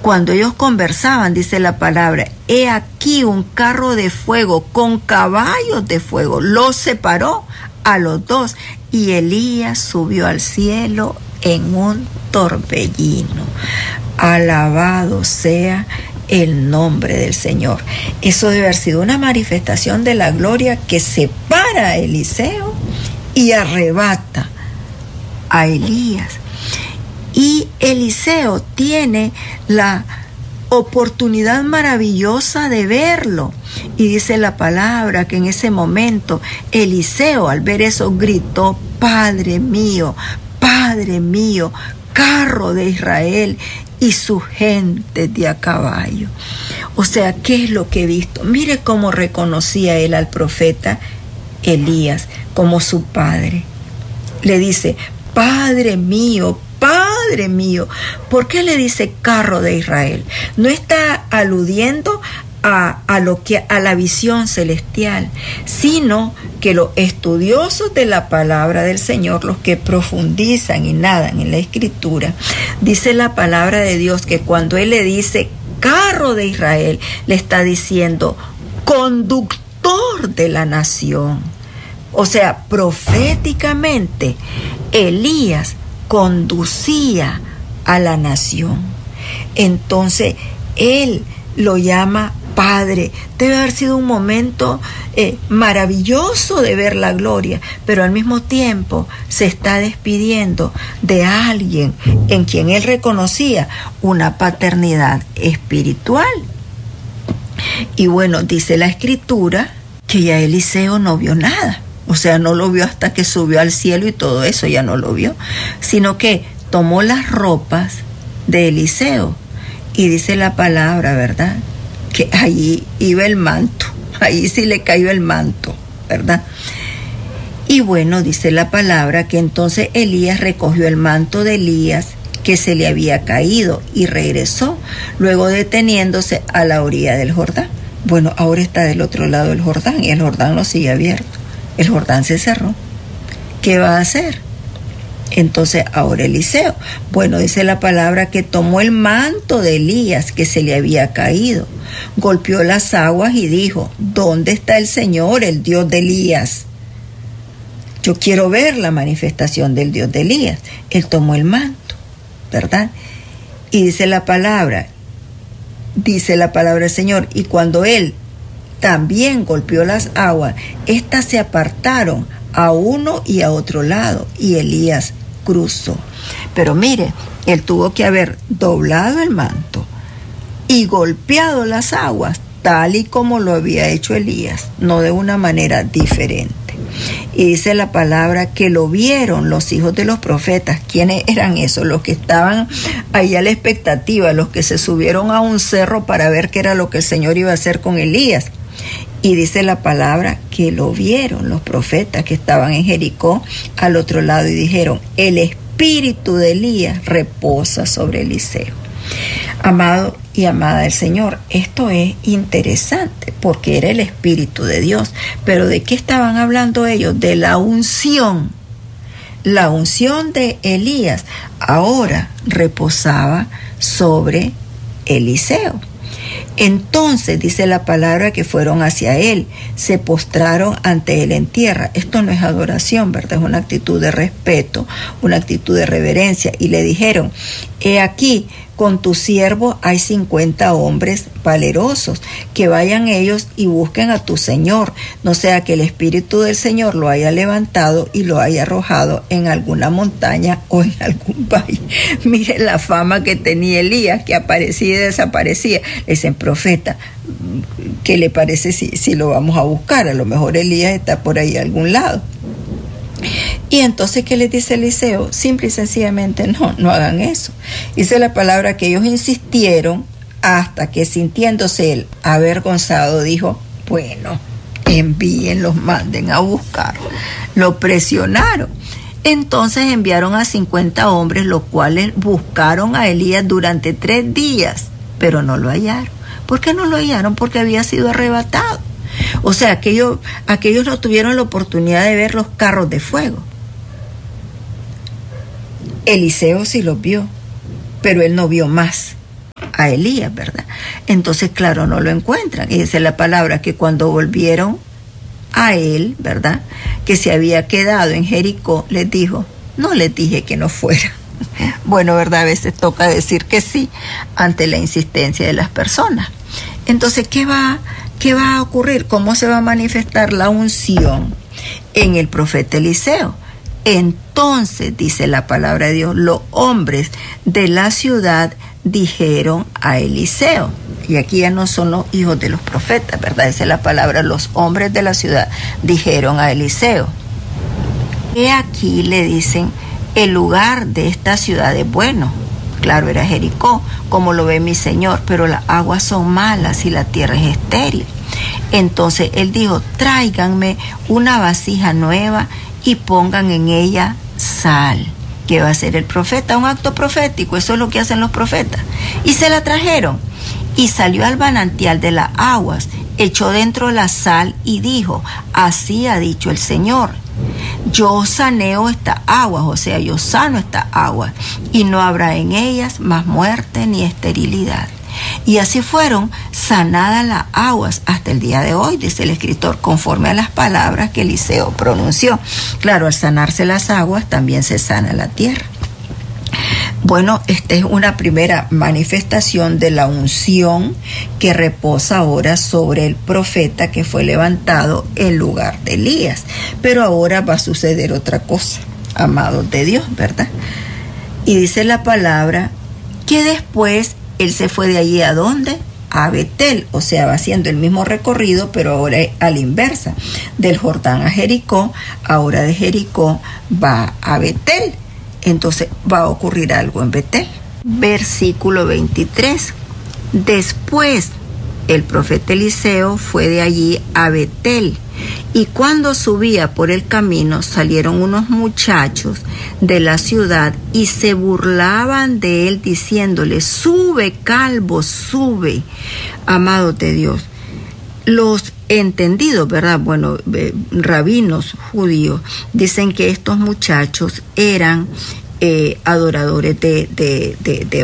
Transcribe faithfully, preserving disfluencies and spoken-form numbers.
Cuando ellos conversaban, dice la palabra, he aquí un carro de fuego con caballos de fuego. Los separó a los dos y Elías subió al cielo en un torbellino. Alabado sea el nombre del Señor. Eso debe haber sido una manifestación de la gloria que separa a Eliseo y arrebata a Elías. Y Eliseo tiene la oportunidad maravillosa de verlo. Y dice la palabra que en ese momento Eliseo, al ver eso, gritó: Padre mío, Padre mío, carro de Israel y su gente de a caballo. O sea, ¿qué es lo que he visto? Mire cómo reconocía él al profeta Elías como su padre. Le dice: Padre mío, Padre mío. ¿Por qué le dice carro de Israel? No está aludiendo a, a, lo que, a la visión celestial, sino que los estudiosos de la palabra del Señor, los que profundizan y nadan en la Escritura, dice la palabra de Dios que cuando Él le dice carro de Israel, le está diciendo conductor de la nación. O sea, proféticamente, Elías conducía a la nación. Entonces, él lo llama Padre. Debe haber sido un momento eh, maravilloso de ver la gloria, pero al mismo tiempo se está despidiendo de alguien en quien él reconocía una paternidad espiritual. Y bueno, dice la Escritura que ya Eliseo no vio nada. O sea, no lo vio hasta que subió al cielo y todo eso, ya no lo vio. Sino que tomó las ropas de Eliseo y dice la palabra, ¿verdad?, que allí iba el manto. Allí sí le cayó el manto, ¿verdad? Y bueno, dice la palabra que entonces Elías recogió el manto de Elías que se le había caído y regresó, luego deteniéndose a la orilla del Jordán. Bueno, ahora está del otro lado del Jordán y el Jordán no sigue abierto. El Jordán se cerró. ¿Qué va a hacer? Entonces ahora Eliseo, bueno, dice la palabra que tomó el manto de Elías que se le había caído, golpeó las aguas y dijo: ¿dónde está el Señor, el Dios de Elías? Yo quiero ver la manifestación del Dios de Elías. Él tomó el manto, ¿verdad? Y dice la palabra, dice la palabra del Señor, y cuando él también golpeó las aguas, éstas se apartaron a uno y a otro lado, y Elías cruzó. Pero mire, él tuvo que haber doblado el manto y golpeado las aguas, tal y como lo había hecho Elías, no de una manera diferente. Y dice la palabra que lo vieron los hijos de los profetas. ¿Quiénes eran esos? Los que estaban ahí a la expectativa, los que se subieron a un cerro para ver qué era lo que el Señor iba a hacer con Elías. Y dice la palabra que lo vieron los profetas que estaban en Jericó al otro lado y dijeron: el espíritu de Elías reposa sobre Eliseo. Amado y amada del Señor, esto es interesante porque era el Espíritu de Dios. Pero ¿de qué estaban hablando ellos? De la unción. La unción de Elías ahora reposaba sobre Eliseo. Entonces dice la palabra que fueron hacia él, se postraron ante él en tierra. Esto no es adoración, ¿verdad? Es una actitud de respeto, una actitud de reverencia. Y le dijeron: he aquí, con tu siervo hay cincuenta hombres valerosos, que vayan ellos y busquen a tu Señor, no sea que el Espíritu del Señor lo haya levantado y lo haya arrojado en alguna montaña o en algún valle. Mire la fama que tenía Elías, que aparecía y desaparecía. Le dicen: profeta, ¿qué le parece si, si lo vamos a buscar? A lo mejor Elías está por ahí a algún lado. Y entonces, ¿qué les dice Eliseo? Simple y sencillamente, no, no hagan eso. Dice la palabra que ellos insistieron hasta que, sintiéndose él avergonzado, dijo: bueno, envíenlos, manden a buscar. Lo presionaron. Entonces enviaron a cincuenta hombres, los cuales buscaron a Elías durante tres días, pero no lo hallaron. ¿Por qué no lo hallaron? Porque había sido arrebatado. O sea, aquellos, aquellos no tuvieron la oportunidad de ver los carros de fuego. Eliseo sí los vio, pero él no vio más. a Elías, ¿verdad? Entonces, claro, no lo encuentran. Y dice la palabra que cuando volvieron a él, ¿verdad?, que se había quedado en Jericó, les dijo, no les dije que no fuera. Bueno, ¿verdad? A veces toca decir que sí ante la insistencia de las personas. Entonces, ¿qué va, qué va a ocurrir? ¿Cómo se va a manifestar la unción en el profeta Eliseo? Entonces, dice la palabra de Dios, los hombres de la ciudad dijeron a Eliseo, y aquí ya no son los hijos de los profetas, ¿verdad? Esa es la palabra, los hombres de la ciudad dijeron a Eliseo. He aquí, le dicen, el lugar de esta ciudad es bueno. Claro, era Jericó, como lo ve mi señor, pero las aguas son malas y la tierra es estéril. Entonces él dijo, tráiganme una vasija nueva y pongan en ella sal. ¿Qué va a hacer el profeta? Un acto profético, eso es lo que hacen los profetas. Y se la trajeron. Y salió al manantial de las aguas, echó dentro la sal y dijo, así ha dicho el Señor, yo saneo estas aguas, o sea, yo sano estas aguas, y no habrá en ellas más muerte ni esterilidad. Y así fueron sanadas las aguas hasta el día de hoy, dice el escritor, conforme a las palabras que Eliseo pronunció. Claro, al sanarse las aguas también se sana la tierra. Bueno, esta es una primera manifestación de la unción que reposa ahora sobre el profeta que fue levantado en lugar de Elías. Pero ahora va a suceder otra cosa, amados de Dios, ¿verdad? Y dice la palabra que después él se fue de allí ¿a dónde? A Betel, o sea, va haciendo el mismo recorrido, pero ahora a la inversa. Del Jordán a Jericó, ahora de Jericó va a Betel. Entonces va a ocurrir algo en Betel. Versículo veintitrés. Después el profeta Eliseo fue de allí a Betel, y cuando subía por el camino salieron unos muchachos de la ciudad y se burlaban de él diciéndole, sube, calvo, sube. Amados de Dios, los entendidos, ¿verdad? Bueno, eh, rabinos judíos dicen que estos muchachos eran eh, adoradores de, de, de, de